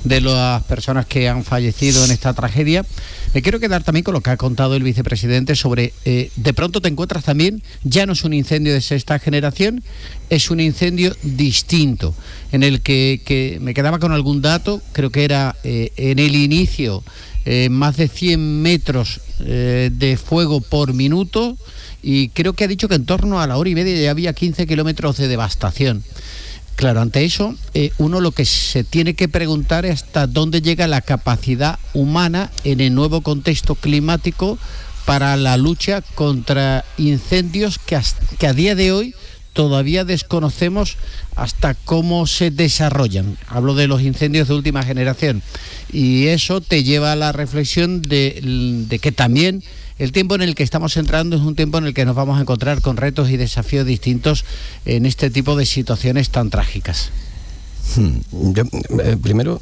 de las personas que han fallecido en esta tragedia. Me quiero quedar también con lo que ha contado el vicepresidente sobre, de pronto te encuentras también, ya no es un incendio de sexta generación, es un incendio distinto, en el que me quedaba con algún dato, creo que era en el inicio, más de 100 metros de fuego por minuto, y creo que ha dicho que en torno a la hora y media ya había 15 kilómetros de devastación. Claro, ante eso, uno lo que se tiene que preguntar es hasta dónde llega la capacidad humana en el nuevo contexto climático para la lucha contra incendios que a día de hoy todavía desconocemos hasta cómo se desarrollan. Hablo de los incendios de última generación. Y eso te lleva a la reflexión de que también el tiempo en el que estamos entrando es un tiempo en el que nos vamos a encontrar con retos y desafíos distintos en este tipo de situaciones tan trágicas. Primero,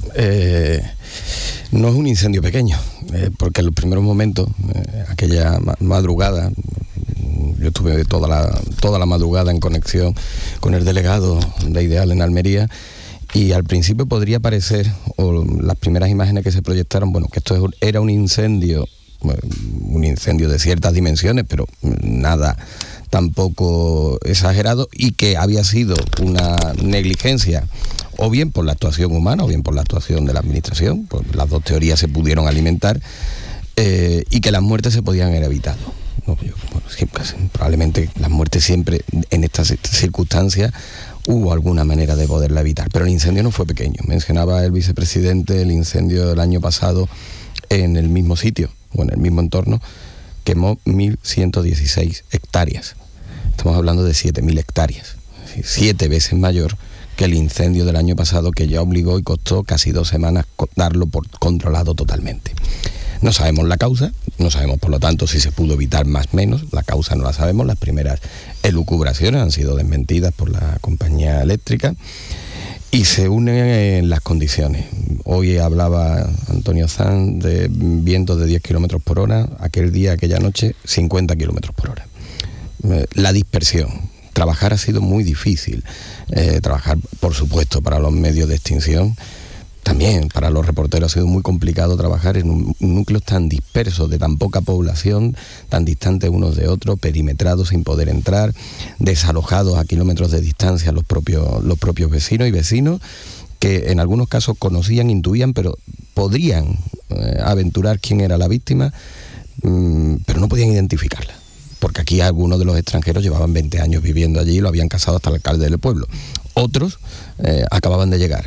no es un incendio pequeño, porque en los primeros momentos, aquella madrugada, yo estuve toda la madrugada en conexión con el delegado de Ideal en Almería, y al principio podría parecer, o las primeras imágenes que se proyectaron, bueno, que esto era un incendio de ciertas dimensiones, pero nada tampoco exagerado, y que había sido una negligencia, o bien por la actuación humana, o bien por la actuación de la administración, pues las dos teorías se pudieron alimentar, y que las muertes se podían haber evitado. Probablemente las muertes siempre, en estas circunstancias, hubo alguna manera de poderla evitar, pero el incendio no fue pequeño. Mencionaba el vicepresidente el incendio del año pasado en el mismo sitio, o en el mismo entorno, quemó 1.116 hectáreas. Estamos hablando de 7.000 hectáreas, 7 veces mayor que el incendio del año pasado, que ya obligó y costó casi 2 semanas darlo por controlado totalmente. No sabemos la causa, no sabemos por lo tanto si se pudo evitar más o menos, la causa no la sabemos, las primeras elucubraciones han sido desmentidas por la compañía eléctrica, y se unen las condiciones. Hoy hablaba Antonio Sanz de vientos de 10 kilómetros por hora, aquel día, aquella noche, 50 kilómetros por hora. La dispersión. Trabajar ha sido muy difícil. Trabajar, por supuesto, para los medios de extinción. También para los reporteros ha sido muy complicado trabajar en núcleos tan dispersos, de tan poca población, tan distantes unos de otros, perimetrados sin poder entrar, desalojados a kilómetros de distancia los propios vecinos y vecinos, que en algunos casos conocían, intuían, pero podrían aventurar quién era la víctima, pero no podían identificarla. Porque aquí algunos de los extranjeros llevaban 20 años viviendo allí y lo habían casado hasta el alcalde del pueblo. Otros acababan de llegar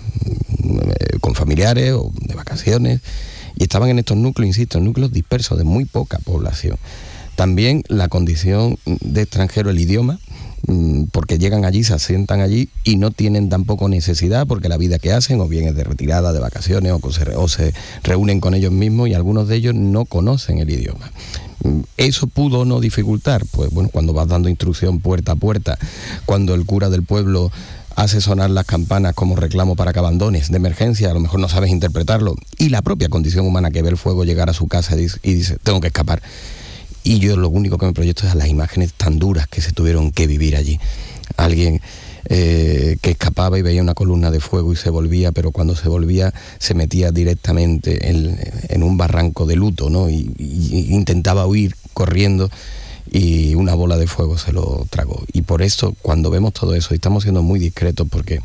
con familiares o de vacaciones, y estaban en estos núcleos, insisto, en núcleos dispersos de muy poca población. También la condición de extranjero, el idioma, porque llegan allí, se asientan allí y no tienen tampoco necesidad, porque la vida que hacen o bien es de retirada, de vacaciones, o se reúnen con ellos mismos, y algunos de ellos no conocen el idioma. ¿Eso pudo no dificultar? Pues bueno, cuando vas dando instrucción puerta a puerta, cuando el cura del pueblo hace sonar las campanas como reclamo para que abandones de emergencia, a lo mejor no sabes interpretarlo, y la propia condición humana que ve el fuego llegar a su casa y dice, tengo que escapar. Y yo lo único que me proyecto es a las imágenes tan duras que se tuvieron que vivir allí. Alguien que escapaba y veía una columna de fuego y se volvía, pero cuando se volvía se metía directamente en un barranco de luto, ¿no? Y intentaba huir corriendo, y una bola de fuego se lo tragó. Y por eso, cuando vemos todo eso, y estamos siendo muy discretos, porque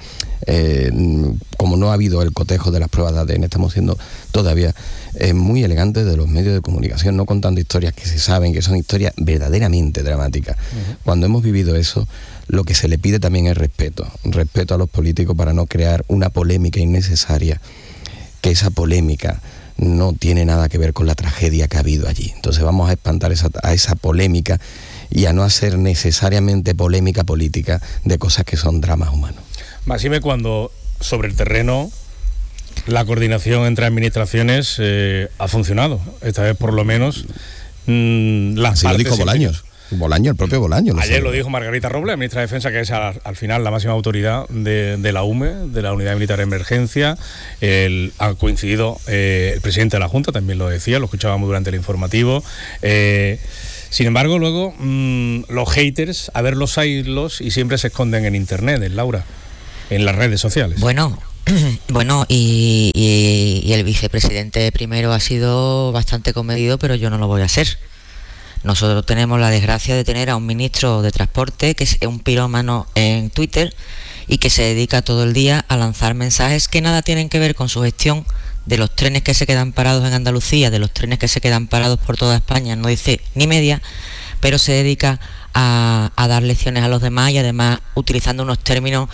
como no ha habido el cotejo de las pruebas de ADN, estamos siendo todavía muy elegantes de los medios de comunicación, no contando historias que se saben, que son historias verdaderamente dramáticas. Uh-huh. Cuando hemos vivido eso, lo que se le pide también es respeto a los políticos, para no crear una polémica innecesaria, que esa polémica no tiene nada que ver con la tragedia que ha habido allí. Entonces vamos a espantar a esa polémica y a no hacer necesariamente polémica política de cosas que son dramas humanos. Máxime cuando sobre el terreno la coordinación entre administraciones ha funcionado. Esta vez por lo menos las así partes... lo dijo Bolaño, el propio Bolaño. Ayer lo dijo Margarita Robles, ministra de Defensa, que es al final la máxima autoridad de la UME, de la Unidad Militar de Emergencia. Ha coincidido el presidente de la Junta, también lo decía, lo escuchábamos durante el informativo. Sin embargo, luego los haters, a verlos haylos, y siempre se esconden en internet, Laura, en las redes sociales. Bueno, Bueno, y el vicepresidente primero ha sido bastante comedido, pero yo no lo voy a hacer. Nosotros tenemos la desgracia de tener a un ministro de Transporte que es un pirómano en Twitter y que se dedica todo el día a lanzar mensajes que nada tienen que ver con su gestión, de los trenes que se quedan parados en Andalucía, de los trenes que se quedan parados por toda España, no dice ni media, pero se dedica a dar lecciones a los demás y además utilizando unos términos,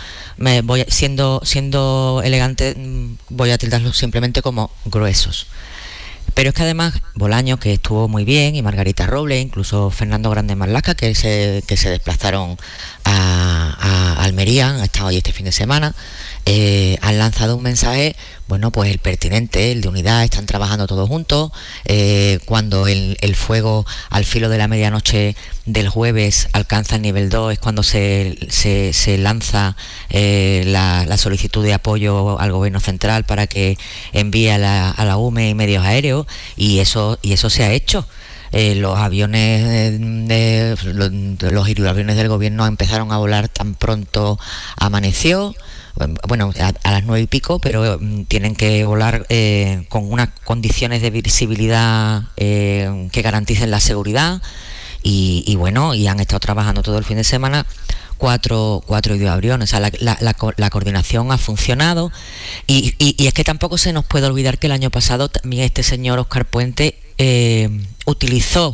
siendo elegante, voy a tildarlos simplemente como gruesos. Pero es que además Bolaños, que estuvo muy bien, y Margarita Robles, incluso Fernando Grande Marlaska, que se desplazaron a Almería, han estado allí este fin de semana, han lanzado un mensaje, bueno, pues el pertinente, el de unidad, están trabajando todos juntos. Cuando el fuego al filo de la medianoche del jueves alcanza el nivel 2 es cuando se lanza la solicitud de apoyo al gobierno central para que envíe a la UME y medios aéreos, y eso se ha hecho. Los aviones los hidroaviones del gobierno empezaron a volar tan pronto amaneció, bueno, a las 9 y pico, pero tienen que volar con unas condiciones de visibilidad que garanticen la seguridad, y bueno, y han estado trabajando todo el fin de semana cuatro hidroaviones. O sea, la coordinación ha funcionado, y es que tampoco se nos puede olvidar que el año pasado también este señor Óscar Puente utilizó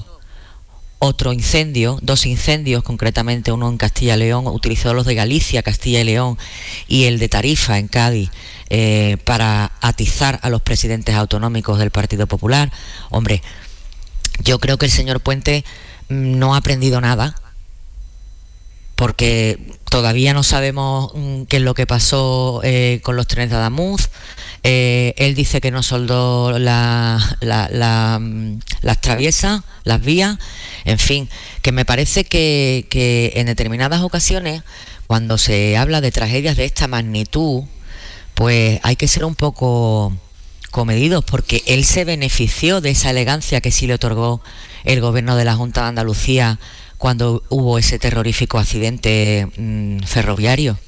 dos incendios, concretamente uno en Castilla y León, utilizó los de Galicia, Castilla y León, y el de Tarifa en Cádiz, para atizar a los presidentes autonómicos del Partido Popular. Hombre, yo creo que el señor Puente no ha aprendido nada, porque todavía no sabemos qué es lo que pasó con los trenes de Adamuz. Él dice que no soldó las traviesas, las vías. En fin, que me parece que en determinadas ocasiones, cuando se habla de tragedias de esta magnitud, pues hay que ser un poco comedidos, porque él se benefició de esa elegancia que sí le otorgó el gobierno de la Junta de Andalucía cuando hubo ese terrorífico accidente ferroviario.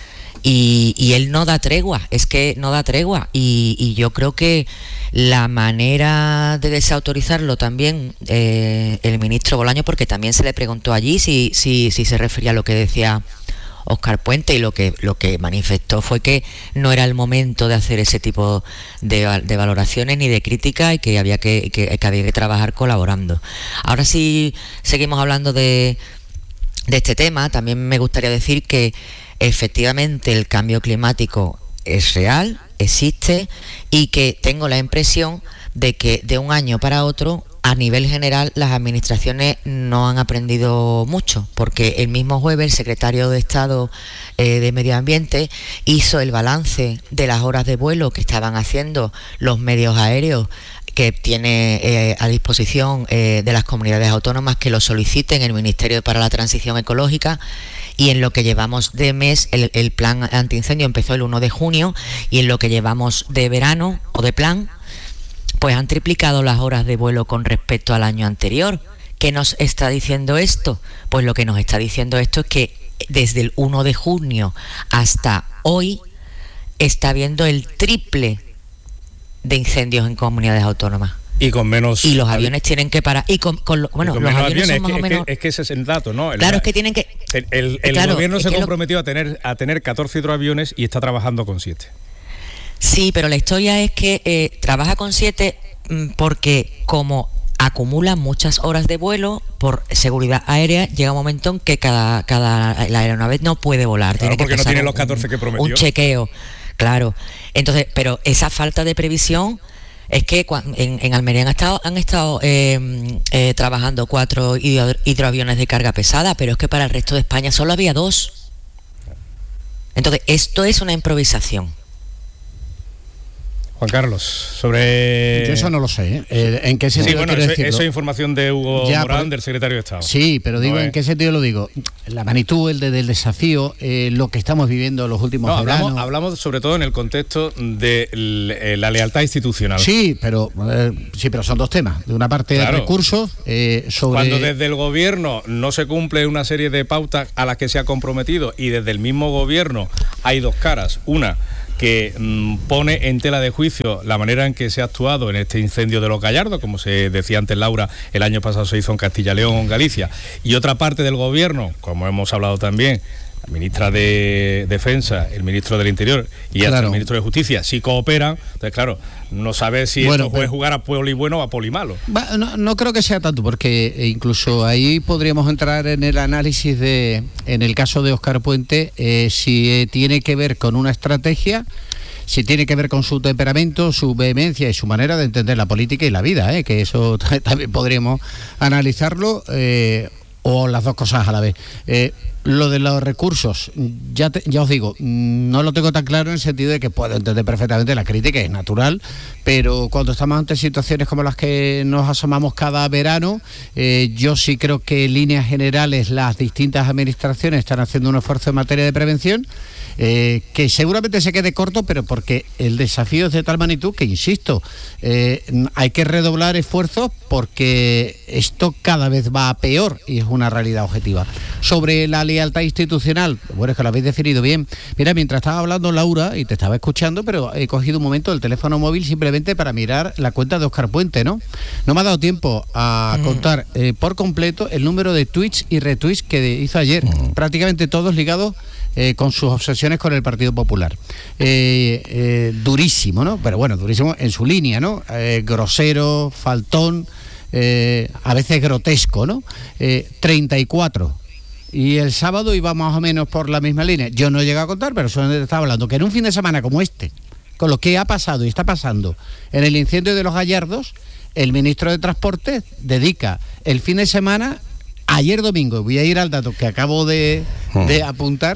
Y él no da tregua, es que no da tregua, y yo creo que la manera de desautorizarlo también, el ministro Bolaños, porque también se le preguntó allí si se refería a lo que decía Óscar Puente, y lo que manifestó fue que no era el momento de hacer ese tipo de valoraciones ni de crítica, y que había que trabajar colaborando. Ahora sí, seguimos hablando de este tema. También me gustaría decir que efectivamente el cambio climático es real, existe, y que tengo la impresión de que de un año para otro, a nivel general, las administraciones no han aprendido mucho, porque el mismo jueves el secretario de Estado de Medio Ambiente hizo el balance de las horas de vuelo que estaban haciendo los medios aéreos que tiene a disposición de las comunidades autónomas que lo soliciten el Ministerio para la Transición Ecológica. Y en lo que llevamos de mes, el plan antiincendio empezó el 1 de junio, y en lo que llevamos de verano o de plan, pues han triplicado las horas de vuelo con respecto al año anterior. ¿Qué nos está diciendo esto? Pues lo que nos está diciendo esto es que desde el 1 de junio hasta hoy está habiendo el triple de incendios en comunidades autónomas. Y con menos... Y los aviones tienen que parar. Y con los aviones son más o menos... Es que ese es el dato, ¿no? Claro, es que tienen que... El gobierno se comprometió a tener 14 hidroaviones y está trabajando con 7. Sí, pero la historia es que trabaja con 7 porque como acumula muchas horas de vuelo por seguridad aérea, llega un momento en que la aeronave no puede volar. Claro, tiene que porque no tiene los 14 que prometió. Un chequeo, claro. Entonces, pero esa falta de previsión es que en Almería han estado trabajando 4 hidroaviones de carga pesada, pero es que para el resto de España solo había 2. Entonces, esto es una improvisación. Juan Carlos, sobre... Yo eso no lo sé, ¿eh? ¿En qué sentido? Sí, bueno, eso es información de Hugo Morán, del secretario de Estado. Sí, pero digo, ¿en qué sentido lo digo? La magnitud, del desafío, lo que estamos viviendo en los últimos veranos. Hablamos sobre todo en el contexto de la lealtad institucional. Sí, pero son dos temas. De una parte, claro, recursos sobre... Cuando desde el gobierno no se cumple una serie de pautas a las que se ha comprometido, y desde el mismo gobierno hay dos caras. Una, que pone en tela de juicio la manera en que se ha actuado en este incendio de Los Gallardos, como se decía antes Laura, el año pasado se hizo en Castilla y León o en Galicia, y otra parte del gobierno, como hemos hablado también, la ministra de Defensa, el ministro del Interior y hasta el ministro de Justicia, si cooperan, entonces claro, no sabes si esto puede jugar a poli bueno o a poli malo. No creo que sea tanto, porque incluso ahí podríamos entrar en el análisis en el caso de Óscar Puente, si tiene que ver con una estrategia, si tiene que ver con su temperamento, su vehemencia y su manera de entender la política y la vida, que eso también podríamos analizarlo, o las dos cosas a la vez. Lo de los recursos, ya os digo, no lo tengo tan claro en el sentido de que puedo entender perfectamente la crítica, es natural, pero cuando estamos ante situaciones como las que nos asomamos cada verano, yo sí creo que en líneas generales las distintas administraciones están haciendo un esfuerzo en materia de prevención, que seguramente se quede corto, pero porque el desafío es de tal magnitud que, insisto, hay que redoblar esfuerzos porque esto cada vez va a peor y es una realidad objetiva. Sobre la lealtad institucional, bueno, es que lo habéis definido bien. Mira, mientras estaba hablando Laura, y te estaba escuchando, pero he cogido un momento el teléfono móvil simplemente para mirar la cuenta de Óscar Puente, ¿no? No me ha dado tiempo a contar por completo el número de tweets y retweets que hizo ayer, prácticamente todos ligados con sus obsesiones con el Partido Popular. Durísimo, ¿no? Pero bueno, durísimo en su línea, ¿no? Grosero, faltón, a veces grotesco, ¿no? 34. Y el sábado iba más o menos por la misma línea. Yo no llegué a contar, pero solamente estaba hablando que en un fin de semana como este, con lo que ha pasado y está pasando en el incendio de Los Gallardos, el ministro de Transporte dedica el fin de semana, ayer domingo, voy a ir al dato que acabo de apuntar,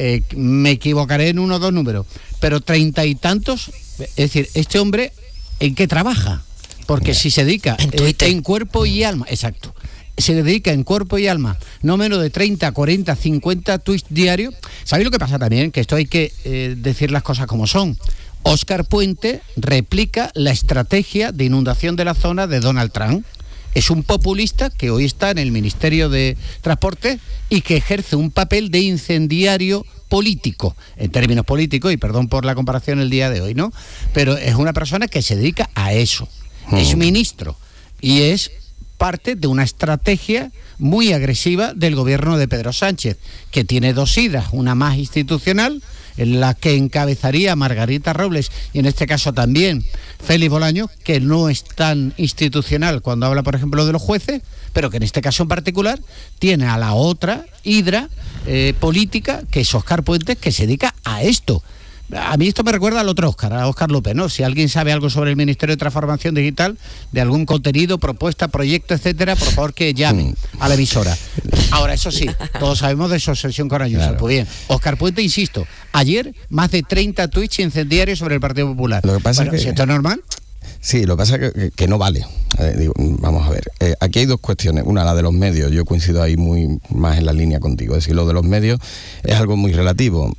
me equivocaré en uno o dos números, pero 30 y tantos, es decir, este hombre, ¿en qué trabaja? Porque si se dedica en cuerpo y alma, exacto, se dedica en cuerpo y alma no menos de 30, 40, 50 tweets diarios. ¿Sabéis lo que pasa también? Que esto hay que decir las cosas como son. Óscar Puente replica la estrategia de inundación de la zona de Donald Trump. Es un populista que hoy está en el Ministerio de Transporte y que ejerce un papel de incendiario político, en términos políticos, y perdón por la comparación el día de hoy, ¿no? Pero es una persona que se dedica a eso. Es ministro y es parte de una estrategia muy agresiva del gobierno de Pedro Sánchez, que tiene dos hidas, una más institucional, en la que encabezaría Margarita Robles, y en este caso también Félix Bolaños, que no es tan institucional cuando habla, por ejemplo, de los jueces, pero que en este caso en particular tiene a la otra hidra política, que es Óscar Puente, que se dedica a esto. A mí esto me recuerda al otro Óscar, a Óscar López, ¿no? Si alguien sabe algo sobre el Ministerio de Transformación Digital, de algún contenido, propuesta, proyecto, etcétera, por favor que llamen a la emisora. Ahora, eso sí, todos sabemos de su obsesión con Ayuso. Claro. Pues bien, Óscar Puente, insisto, ayer más de 30 tweets incendiarios sobre el Partido Popular. Lo que pasa es que, si esto es normal. Sí, lo que pasa es que no vale. Vamos a ver, aquí hay dos cuestiones. Una, la de los medios. Yo coincido ahí muy más en la línea contigo. Es decir, lo de los medios es algo muy relativo.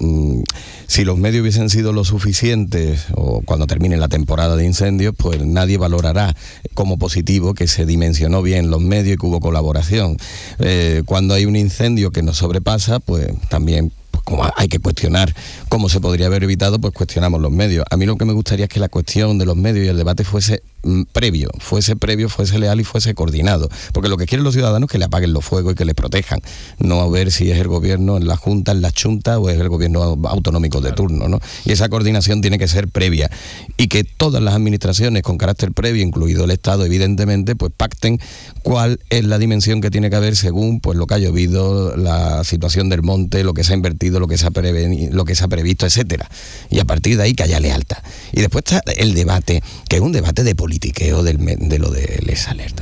Si los medios hubiesen sido lo suficientes, o cuando termine la temporada de incendios, pues nadie valorará como positivo que se dimensionó bien los medios y que hubo colaboración. Cuando hay un incendio que nos sobrepasa, pues también, como hay que cuestionar cómo se podría haber evitado, pues cuestionamos los medios. A mí lo que me gustaría es que la cuestión de los medios y el debate fuese previo, fuese leal y fuese coordinado, porque lo que quieren los ciudadanos es que le apaguen los fuegos y que les protejan, no a ver si es el gobierno en la Junta, en la Chunta, o es el gobierno autonómico de turno, ¿no? Y esa coordinación tiene que ser previa, y que todas las administraciones con carácter previo, incluido el Estado, evidentemente, pues pacten cuál es la dimensión que tiene que haber según pues lo que ha llovido, la situación del monte, lo que se ha invertido, lo que se ha previsto, etcétera. Y a partir de ahí que haya lealtad. Y después está el debate, que es un debate de politiqueo de lo de Les Alerta.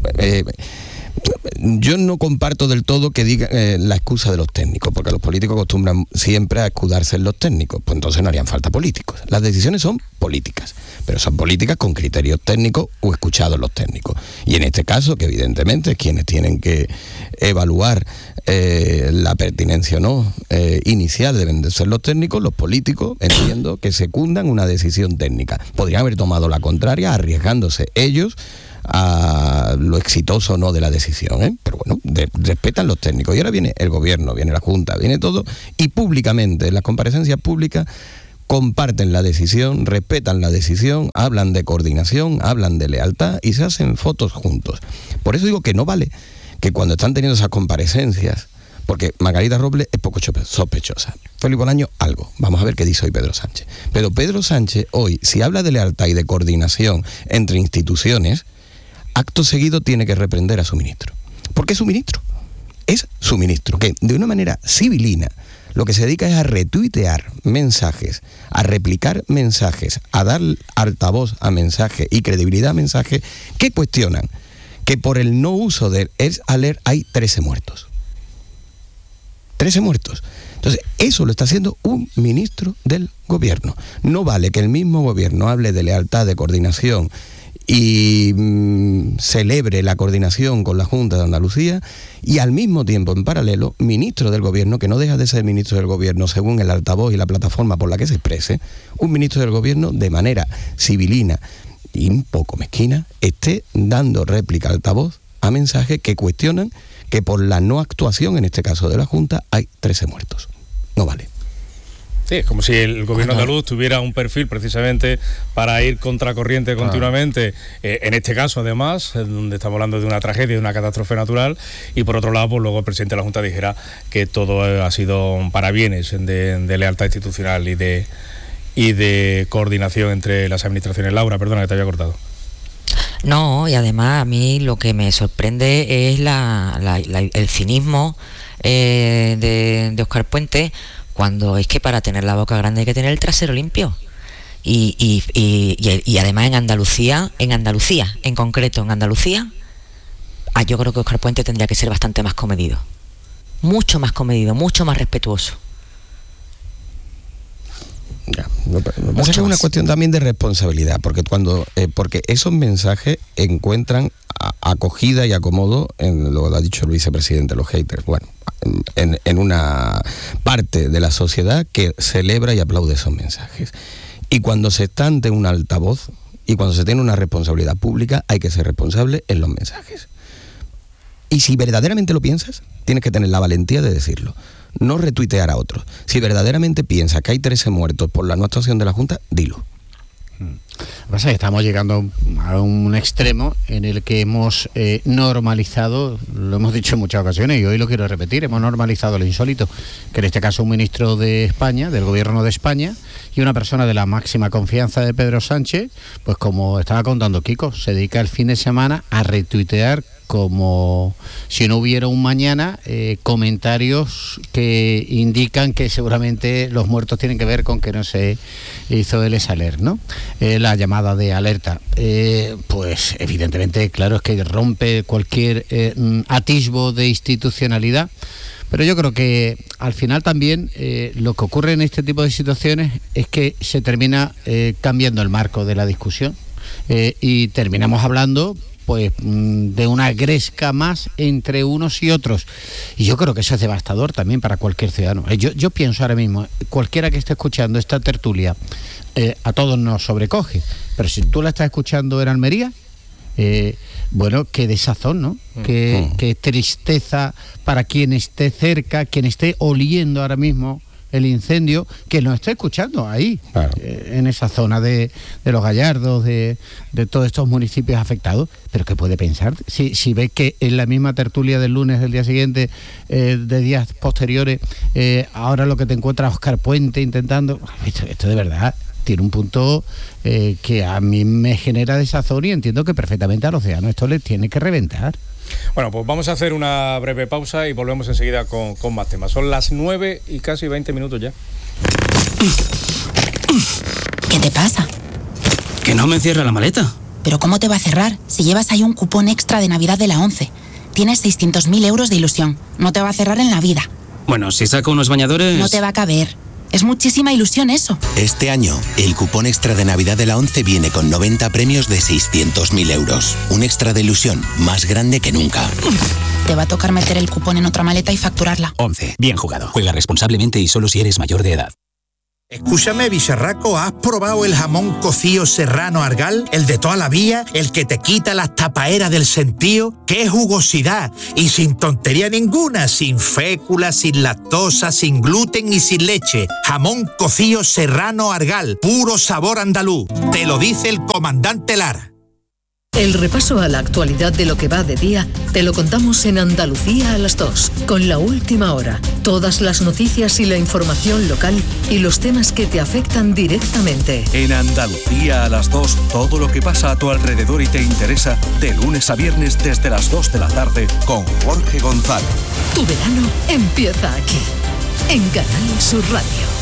Yo no comparto del todo que diga la excusa de los técnicos, porque los políticos acostumbran siempre a escudarse en los técnicos, pues entonces no harían falta políticos. Las decisiones son políticas, pero son políticas con criterios técnicos o escuchados los técnicos. Y en este caso, que evidentemente quienes tienen que evaluar la pertinencia o no inicial deben de ser los técnicos, los políticos, entiendo que secundan una decisión técnica. Podrían haber tomado la contraria, arriesgándose ellos a lo exitoso o no de la decisión, pero bueno, respetan los técnicos. Y ahora viene el gobierno, viene la Junta, viene todo, y públicamente, en las comparecencias públicas, comparten la decisión, respetan la decisión, hablan de coordinación, hablan de lealtad y se hacen fotos juntos. Por eso digo que no vale que cuando están teniendo esas comparecencias, porque Margarita Robles es poco sospechosa, Felipe Bolaño algo, vamos a ver qué dice hoy Pedro Sánchez. Pero Pedro Sánchez hoy, si habla de lealtad y de coordinación entre instituciones, acto seguido tiene que reprender a su ministro. ¿Por qué su ministro? Es su ministro, que de una manera civilina lo que se dedica es a retuitear mensajes, a replicar mensajes, a dar altavoz a mensajes y credibilidad a mensajes que cuestionan que por el no uso del Health Alert hay 13 muertos. 13 muertos. Entonces, eso lo está haciendo un ministro del gobierno. No vale que el mismo gobierno hable de lealtad, de coordinación y celebre la coordinación con la Junta de Andalucía y al mismo tiempo, en paralelo, ministro del gobierno, que no deja de ser ministro del gobierno según el altavoz y la plataforma por la que se exprese, un ministro del gobierno de manera civilina y un poco mezquina, esté dando réplica altavoz a mensajes que cuestionan que por la no actuación, en este caso de la Junta, hay 13 muertos. No vale. Sí, es como si el gobierno andaluz tuviera un perfil precisamente para ir contracorriente continuamente, en este caso además, donde estamos hablando de una tragedia, de una catástrofe natural, y por otro lado, pues luego el presidente de la Junta dijera que todo ha sido para bienes de lealtad institucional y de coordinación entre las administraciones. Laura, perdona que te había cortado. No, y además a mí lo que me sorprende es el cinismo de Óscar Puente, cuando es que para tener la boca grande hay que tener el trasero limpio. Y además en Andalucía, en concreto en Andalucía, yo creo que Óscar Puente tendría que ser bastante más comedido, mucho más respetuoso. Ya, es una cuestión también de responsabilidad, porque porque esos mensajes encuentran acogida y acomodo en lo que ha dicho el vicepresidente, los haters, bueno, en una parte de la sociedad que celebra y aplaude esos mensajes. Y cuando se está ante un altavoz y cuando se tiene una responsabilidad pública, hay que ser responsable en los mensajes. Y si verdaderamente lo piensas, tienes que tener la valentía de decirlo. No retuitear a otros. Si verdaderamente piensas que hay 13 muertos por la no actuación de la Junta, dilo. Lo que pasa es que estamos llegando a un extremo en el que hemos normalizado, lo hemos dicho en muchas ocasiones y hoy lo quiero repetir, hemos normalizado lo insólito, que en este caso un ministro de España, del gobierno de España, y una persona de la máxima confianza de Pedro Sánchez, pues como estaba contando Kiko, se dedica el fin de semana a retuitear como si no hubiera un mañana comentarios que indican que seguramente los muertos tienen que ver con que no se hizo el Health Alert, ¿no? La llamada de alerta. Pues evidentemente, claro, es que rompe cualquier atisbo de institucionalidad. Pero yo creo que al final también lo que ocurre en este tipo de situaciones es que se termina cambiando el marco de la discusión y terminamos hablando pues de una gresca más entre unos y otros, y yo creo que eso es devastador también para cualquier ciudadano. Yo pienso ahora mismo, cualquiera que esté escuchando esta tertulia, a todos nos sobrecoge, pero si tú la estás escuchando en Almería, bueno, qué desazón, ¿no? Qué tristeza para quien esté cerca, quien esté oliendo ahora mismo el incendio, que nos está escuchando ahí, claro, en esa zona de Los Gallardos, de todos estos municipios afectados. Pero ¿qué puede pensar? Si ves que en la misma tertulia del lunes del día siguiente, de días posteriores, ahora lo que te encuentras Óscar Puente intentando... Esto de verdad tiene un punto que a mí me genera desazón y entiendo que perfectamente a los ciudadanos esto les tiene que reventar. Bueno, pues vamos a hacer una breve pausa y volvemos enseguida con más temas. Son las 9 y casi 20 minutos ya. ¿Qué te pasa? Que no me cierra la maleta. ¿Pero cómo te va a cerrar si llevas ahí un cupón extra de Navidad de la ONCE? Tienes 600.000 euros de ilusión. No te va a cerrar en la vida. Bueno, si saco unos bañadores... No te va a caber. Es muchísima ilusión eso. Este año, el cupón extra de Navidad de la ONCE viene con 90 premios de 600.000 euros. Un extra de ilusión más grande que nunca. Te va a tocar meter el cupón en otra maleta y facturarla. ONCE. Bien jugado. Juega responsablemente y solo si eres mayor de edad. Escúchame, bicharraco, ¿has probado el jamón cocido serrano Argal? El de toda la vida, el que te quita las tapaeras del sentido. ¡Qué jugosidad! Y sin tontería ninguna, sin fécula, sin lactosa, sin gluten y sin leche. Jamón cocido serrano Argal, puro sabor andaluz. Te lo dice el comandante Lara. El repaso a la actualidad de lo que va de día te lo contamos en Andalucía a las 2, con La Última Hora. Todas las noticias y la información local y los temas que te afectan directamente. En Andalucía a las 2, todo lo que pasa a tu alrededor y te interesa, de lunes a viernes desde las 2 de la tarde, con Jorge González. Tu verano empieza aquí, en Canal Sur Radio.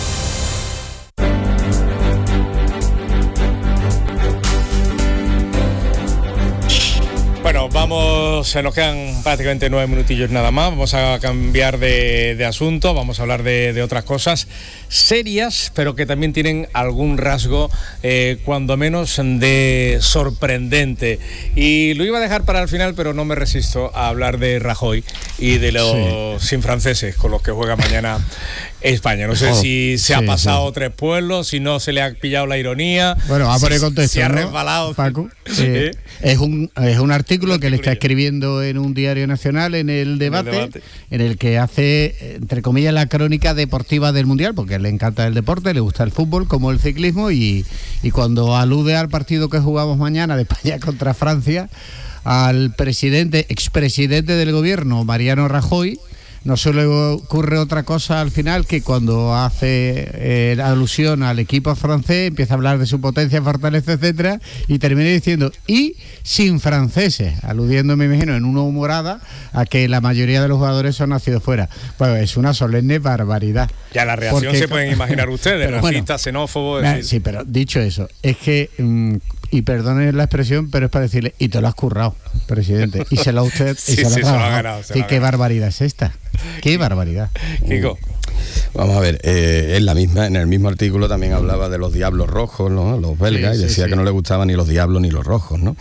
Bueno, vamos, se nos quedan prácticamente 9 minutillos nada más, vamos a cambiar de asunto, vamos a hablar de otras cosas serias, pero que también tienen algún rasgo, cuando menos, de sorprendente. Y lo iba a dejar para el final, pero no me resisto a hablar de Rajoy y de los sinfranceses con los que juega mañana España. No sé si se ha pasado 3 pueblos, si no se le ha pillado la ironía. Bueno, vamos a poner contexto, si ha ¿no, resbalado, Paco? Es un artículo que le está escribiendo en un diario nacional en el debate, en el que hace, entre comillas, la crónica deportiva del Mundial, porque le encanta el deporte, le gusta el fútbol como el ciclismo, y cuando alude al partido que jugamos mañana de España contra Francia, al expresidente del gobierno, Mariano Rajoy, no se le ocurre otra cosa al final que cuando hace alusión al equipo francés, empieza a hablar de su potencia, fortaleza, etcétera, y termina diciendo, y sin franceses, aludiendo, me imagino, en una humorada a que la mayoría de los jugadores son nacidos fuera. Pues es una solemne barbaridad. Ya la reacción se pueden imaginar ustedes, racista, xenófobo. Sí, pero dicho eso, es que... y perdonen la expresión, pero es para decirle, y te lo has currado, presidente, y se lo ha usted, y se lo ha ganado. ¿Qué barbaridad es esta? ¡Qué barbaridad! Kiko. Vamos a ver, en el mismo artículo también hablaba de los diablos rojos, ¿no? Los belgas, y decía que no le gustaban ni los diablos ni los rojos, ¿no?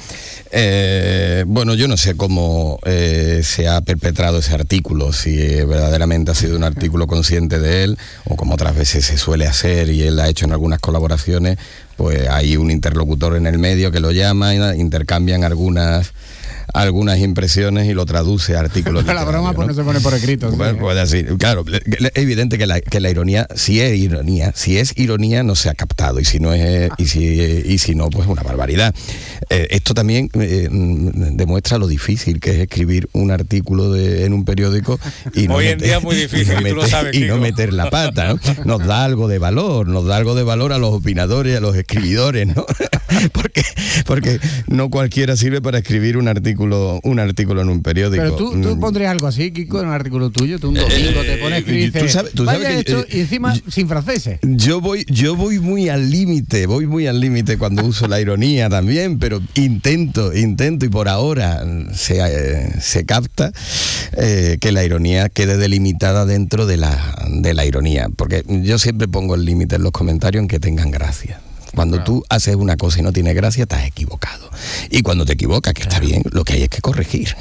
Bueno, yo no sé cómo se ha perpetrado ese artículo, si verdaderamente ha sido un artículo consciente de él, o como otras veces se suele hacer, y él ha hecho en algunas colaboraciones, pues hay un interlocutor en el medio que lo llama, intercambian algunas impresiones y lo traduce a artículos. La broma, pues no se pone por escrito. Bueno, pues así, claro, es evidente que la ironía, si es ironía, no se ha captado, y si no es, y si no, pues una barbaridad. Esto también demuestra lo difícil que es escribir un artículo en un periódico y no hoy en día es muy difícil, tú lo sabes, y no meter la pata, ¿no? Nos da algo de valor a los opinadores, a los escribidores, ¿no? porque no cualquiera sirve para escribir un artículo en un periódico. Pero tú pondrías algo así, Kiko, en un artículo tuyo, tú un domingo te pones y dices, tú sabes que esto, y encima sin franceses. Yo voy muy al límite cuando uso la ironía también, pero intento y por ahora se capta que la ironía quede delimitada dentro de la ironía, porque yo siempre pongo el límite en los comentarios en que tengan gracia. Cuando tú haces una cosa y no tiene gracia, te has equivocado. Y cuando te equivocas, que está bien, lo que hay es que corregir.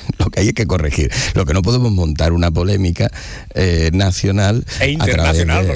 Lo que no podemos montar una polémica nacional e internacional,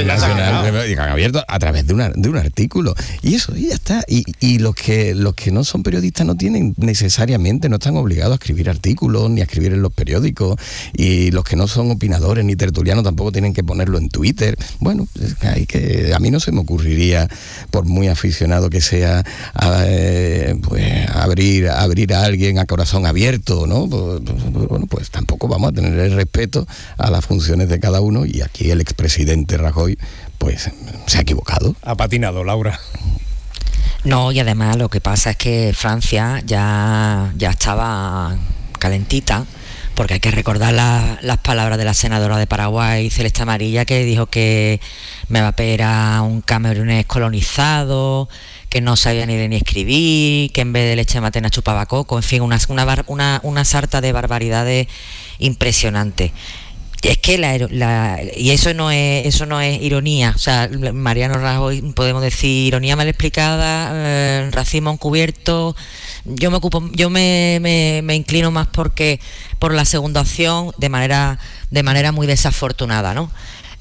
a través de un artículo. Y eso, y ya está. Y los que no son periodistas no están obligados a escribir artículos ni a escribir en los periódicos. Y los que no son opinadores ni tertulianos tampoco tienen que ponerlo en Twitter. Bueno, a mí no se me ocurriría, por muy aficionado que sea, pues abrir a alguien a corazón abierto, ¿no? Bueno, pues tampoco vamos a tener el respeto a las funciones de cada uno, y aquí el expresidente Rajoy pues se ha equivocado. Ha patinado, Laura. No, y además lo que pasa es que Francia ya estaba calentita, porque hay que recordar las palabras de la senadora de Paraguay, Celeste Amarilla, que dijo que Mbappé era un camerunés colonizado, que no sabía ni leer ni escribir, que en vez de leche materna chupaba coco, en fin, una sarta de barbaridades impresionantes. Es que y eso no es ironía, o sea, Mariano Rajoy, podemos decir ironía mal explicada, racismo encubierto. Yo me inclino más por la segunda opción, de manera muy desafortunada, ¿no?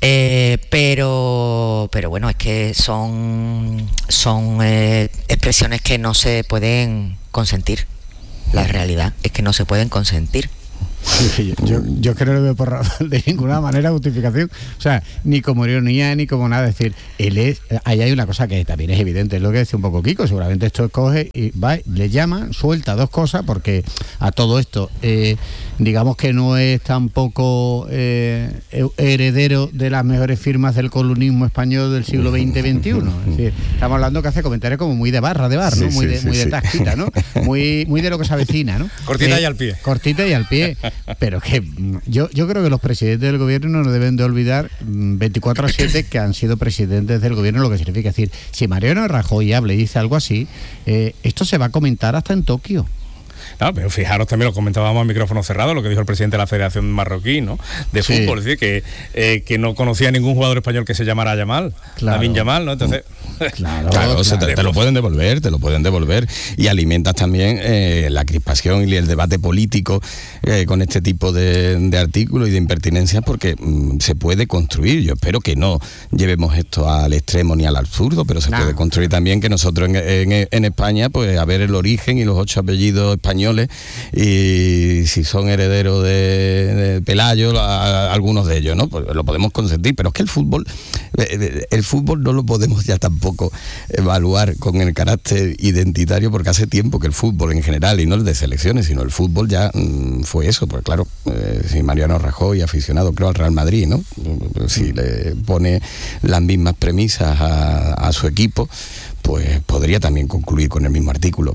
Pero bueno, es que son expresiones que no se pueden consentir. La realidad es que no se pueden consentir. Sí, yo creo que no le veo de ninguna manera justificación, o sea, ni como ironía ni como nada. Es decir, ahí hay una cosa que también es evidente, es lo que decía un poco Kiko, seguramente esto coge y va, le llama, suelta dos cosas, porque a todo esto, digamos que no es tampoco heredero de las mejores firmas del columnismo español del siglo XX-XXI. Es decir, estamos hablando que hace comentarios como muy de bar, ¿no? Sí, muy sí, de tasquita, ¿no? Muy de lo que se avecina, ¿no? Cortita y al pie. Cortita y al pie. Pero que yo creo que los presidentes del gobierno no deben de olvidar 24/7 que han sido presidentes del gobierno, lo que significa. Es decir, si Mariano Rajoy habla y dice algo así, esto se va a comentar hasta en Tokio. No, pero fijaros, también lo comentábamos a micrófono cerrado, lo que dijo el presidente de la Federación Marroquí, ¿no? De fútbol, es decir, que no conocía a ningún jugador español que se llamara Yamal, Lamine Yamal, ¿no? Entonces, claro, te lo pueden devolver, y alimentas también la crispación y el debate político con este tipo de artículos y de impertinencias, porque se puede construir. Yo espero que no llevemos esto al extremo ni al absurdo, pero se puede construir también que nosotros en España, pues a ver el origen y los 8 apellidos españoles, y si son herederos de Pelayo, algunos de ellos, ¿no? Pues lo podemos consentir, pero es que el fútbol no lo podemos ya tampoco evaluar con el carácter identitario, porque hace tiempo que el fútbol en general, y no el de selecciones, sino el fútbol ya fue eso. Pues claro, si Mariano Rajoy, aficionado creo al Real Madrid, ¿no? Si le pone las mismas premisas a su equipo, pues podría también concluir con el mismo artículo.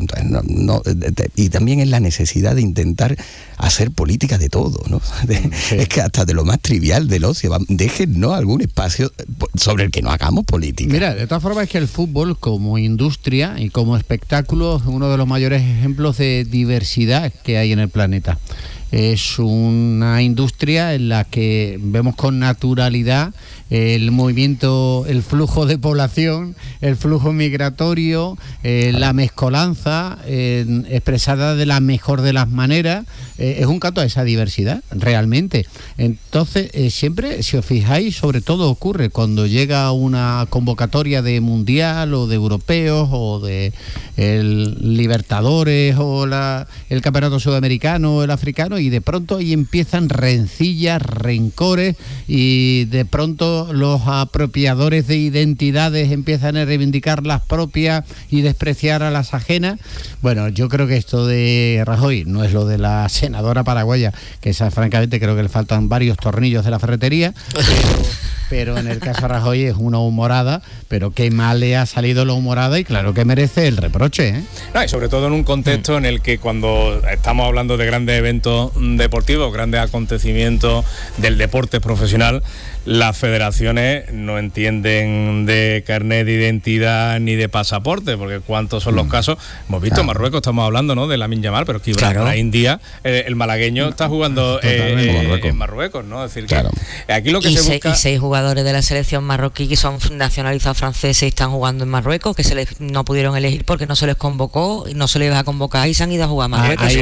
Y también es la necesidad de intentar hacer política de todo, ¿no? Es que hasta de lo más trivial del ocio, déjennos algún espacio sobre el que no hagamos política. Mira, de todas formas es que el fútbol como industria y como espectáculo es uno de los mayores ejemplos de diversidad que hay en el planeta. Es una industria en la que vemos con naturalidad el movimiento, el flujo de población, el flujo migratorio, la mezcolanza expresada de la mejor de las maneras. Es un canto a esa diversidad, realmente. Entonces, siempre, si os fijáis, sobre todo ocurre cuando llega una convocatoria de mundial o de europeos o de el Libertadores o el campeonato sudamericano o el africano, y de pronto ahí empiezan rencillas, rencores, y de pronto los apropiadores de identidades empiezan a reivindicar las propias y despreciar a las ajenas. Bueno, yo creo que esto de Rajoy no es lo de la senadora paraguaya, que esa francamente creo que le faltan varios tornillos de la ferretería, pero en el caso de Rajoy es una humorada, pero qué mal le ha salido la humorada, y claro que merece el reproche, ¿eh? No, y sobre todo en un contexto en el que cuando estamos hablando de grandes eventos deportivos, grandes acontecimientos del deporte profesional, las federaciones no entienden de carnet de identidad ni de pasaporte, porque cuántos son los casos. Hemos visto en Marruecos, estamos hablando, ¿no?, de Lamine Yamal, pero que Ibrahim Díaz, el malagueño, está jugando en Marruecos, ¿no? Es decir, que aquí lo que se busca... Y 6 jugadores de la selección marroquí que son nacionalizados franceses y están jugando en Marruecos, que no pudieron elegir porque no se les convocó, y no se les va a convocar y se han ido a jugar a Marruecos. Hay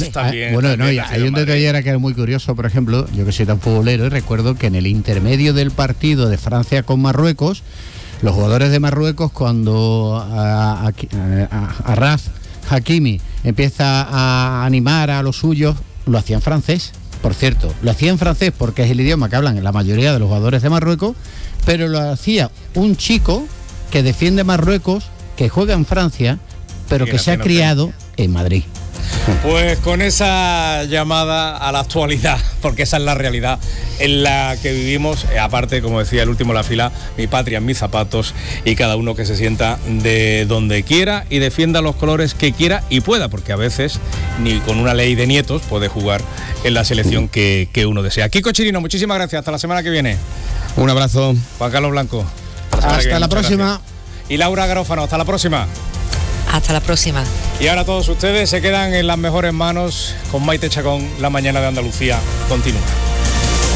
un detalle que era muy curioso, por ejemplo, yo que soy tan futbolero, y recuerdo que en el intermedio del partido de Francia con Marruecos, los jugadores de Marruecos, cuando Achraf Hakimi empieza a animar a los suyos, lo hacía en francés. Por cierto, lo hacía en francés porque es el idioma que hablan la mayoría de los jugadores de Marruecos, pero lo hacía un chico que defiende Marruecos, que juega en Francia, pero que se ha criado en Madrid. Pues con esa llamada a la actualidad, porque esa es la realidad en la que vivimos, aparte, como decía el último en la fila, mi patria en mis zapatos, y cada uno que se sienta de donde quiera y defienda los colores que quiera y pueda, porque a veces ni con una ley de nietos puede jugar en la selección que uno desea. Kiko Chirino, muchísimas gracias, hasta la semana que viene. Un abrazo. Juan Carlos Blanco, hasta la próxima. Gracias. Y Laura Garófano, hasta la próxima. Hasta la próxima. Y ahora todos ustedes se quedan en las mejores manos con Maite Chacón. La mañana de Andalucía continúa.